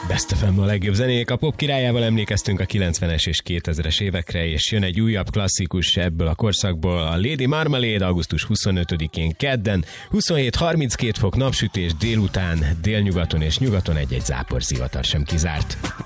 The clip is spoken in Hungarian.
Best FM a legjobb zenék. A pop királyával emlékeztünk a 90-es és 2000-es évekre, és jön egy újabb klasszikus ebből a korszakból, a Lady Marmalade augusztus 25-én kedden, 27-32 fok napsütés, délután délnyugaton és nyugaton egy-egy záporzivatar sem kizárt.